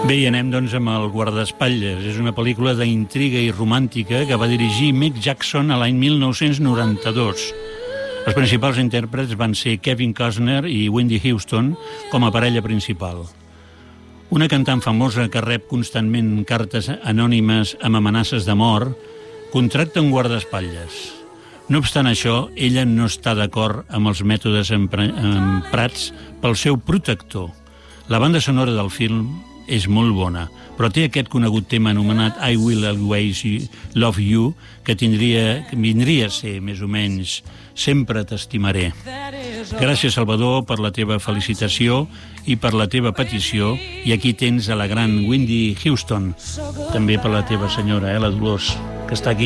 Bé, i anem doncs amb El guardaespatlles. És una pel·lícula d'intriga i romàntica que va dirigir Mick Jackson a l'any 1992. Els principals intèrprets van ser Kevin Costner i Whitney Houston com a parella principal. Una cantant famosa que rep constantment cartes anònimes amb amenaces de mort contracta un guardaespatlles. No obstant això, ella no està d'acord amb els mètodes emprats pel seu protector. La banda sonora del film és molt bona, però té aquest conegut tema anomenat I Will Always Love You, que vindria a ser, més o menys, Sempre t'estimaré. Gràcies, Salvador, per la teva felicitació i per la teva petició, i aquí tens a la gran Whitney Houston, també per la teva senyora, la Dolors, que està aquí.